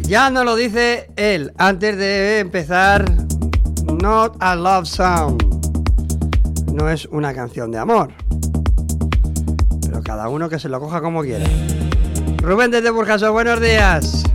Ya nos lo dice él antes de empezar. Not a love song. No es una canción de amor. Pero cada uno que se lo coja como quiera. Rubén desde Burjasot, buenos días.